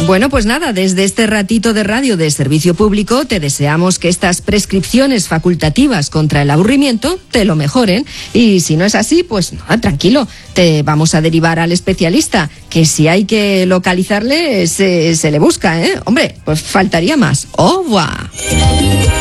Bueno, pues nada, desde este ratito de radio de servicio público te deseamos que estas prescripciones facultativas contra el aburrimiento te lo mejoren. Y si no es así, pues no, tranquilo, te vamos a derivar al especialista, que si hay que localizarle, se le busca, ¿eh? Hombre, pues faltaría más. ¡Au revoir!